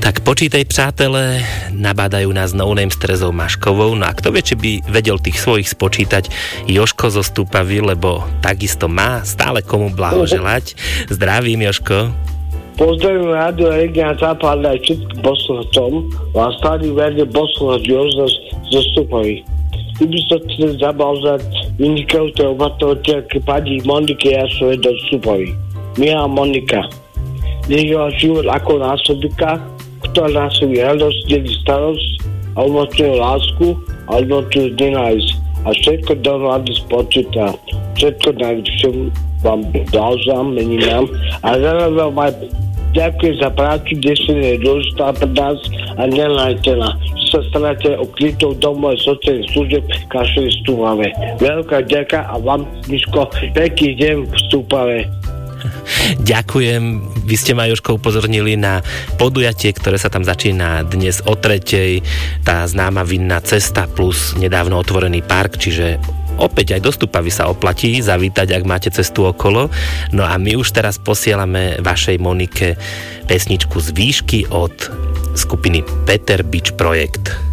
Tak počítaj, přátelé, nabádajú nás No Name s Terezou Maškovou, no a kto vie, či by vedel tých svojich spočítať Jožko zo Stupavy, lebo takisto má stále komu blahoželať. Zdravím, Jožko. Pozdravím Rádio Regina Západná aj všetkým poslucháčom a stály verne poslucháč Jožko zo Stupavy. Tu by som chcel zablahoželať vynikajúcej opatrovateľke pani Monike Jašovej do Stupavy. Milá Monika, nech je váš život ako násobika, ktorá násobí radosť, delí starosť a umocňuje lásku a umocňuje nenávisť. A všetko dohromady spočíta. Všetko najvyššie vám blahoželám, meninám a zároveň aj ďakujem za prácu, kde je dôležitá pre nás a nenajtená. Sa staráte o klientov domov a sociálnych služieb každej Stupave. Veľká ďaká a vám, Miško, pekný deň v Stupave. Ďakujem. Vy ste ma, Jožko, upozornili na podujatie, ktoré sa tam začína dnes o 3:00. Tá známa vinná cesta plus nedávno otvorený park, čiže opäť aj do Stupavy sa oplatí zavítať, ak máte cestu okolo. No a my už teraz posielame vašej Monike pesničku z výšky od skupiny Peter Beach Projekt.